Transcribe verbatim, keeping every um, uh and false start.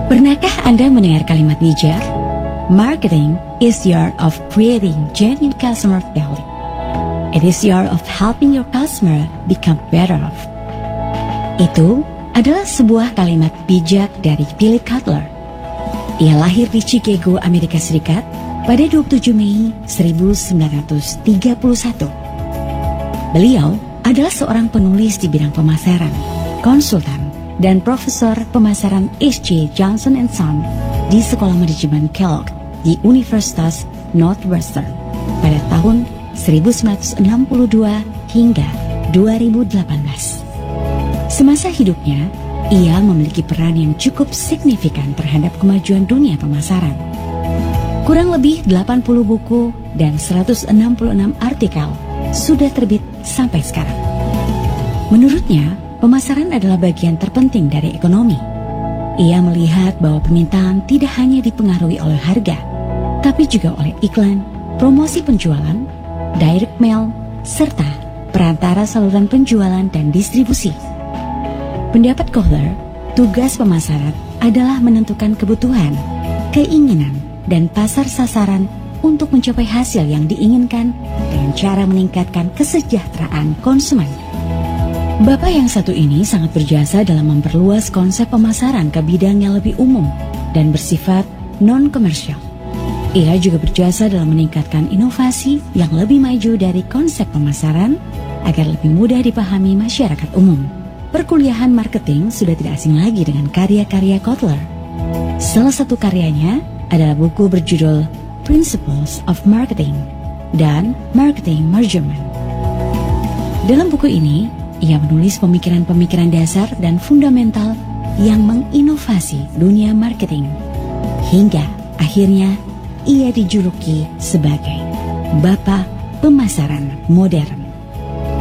Pernahkah Anda mendengar kalimat bijak? Marketing is the art of creating genuine customer value. It is the art of helping your customer become better off. Itu adalah sebuah kalimat bijak dari Philip Kotler. Ia lahir di Chicago, Amerika Serikat pada dua puluh tujuh Mei seribu sembilan ratus tiga puluh satu. Beliau adalah seorang penulis di bidang pemasaran, konsultan, dan profesor pemasaran H J Johnson and Son di Sekolah Manajemen Kellogg di Universitas Northwestern pada tahun seribu sembilan ratus enam puluh dua hingga dua ribu delapan belas. Semasa hidupnya, ia memiliki peran yang cukup signifikan terhadap kemajuan dunia pemasaran. Kurang lebih delapan puluh buku dan seratus enam puluh enam artikel sudah terbit sampai sekarang. Menurutnya, pemasaran adalah bagian terpenting dari ekonomi. Ia melihat bahwa permintaan tidak hanya dipengaruhi oleh harga, tapi juga oleh iklan, promosi penjualan, direct mail, serta perantara saluran penjualan dan distribusi. Pendapat Kotler, tugas pemasaran adalah menentukan kebutuhan, keinginan, dan pasar sasaran untuk mencapai hasil yang diinginkan dengan cara meningkatkan kesejahteraan konsumen. Bapak yang satu ini sangat berjasa dalam memperluas konsep pemasaran ke bidang yang lebih umum dan bersifat non-komersial. Ia juga berjasa dalam meningkatkan inovasi yang lebih maju dari konsep pemasaran agar lebih mudah dipahami masyarakat umum. Perkuliahan marketing sudah tidak asing lagi dengan karya-karya Kotler. Salah satu karyanya adalah buku berjudul Principles of Marketing dan Marketing Measurement. Dalam buku ini, ia menulis pemikiran-pemikiran dasar dan fundamental yang menginovasi dunia marketing. Hingga akhirnya ia dijuluki sebagai Bapak Pemasaran Modern.